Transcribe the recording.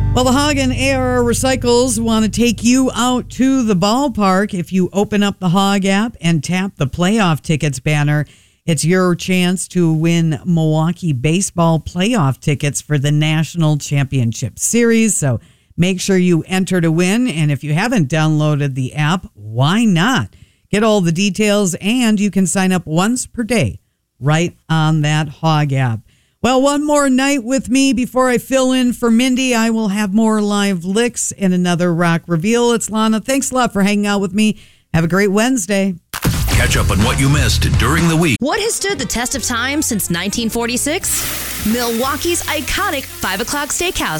Well, the Hog and AR Recycles want to take you out to the ballpark. If you open up the Hog app and tap the playoff tickets banner, it's your chance to win Milwaukee baseball playoff tickets for the National Championship Series. So make sure you enter to win. And if you haven't downloaded the app, why not? Get all the details, and you can sign up once per day right on that Hog app. Well, one more night with me before I fill in for Mindy. I will have more live licks and another rock reveal. It's Lana. Thanks a lot for hanging out with me. Have a great Wednesday. Catch up on what you missed during the week. What has stood the test of time since 1946? Milwaukee's iconic 5 o'clock steakhouse.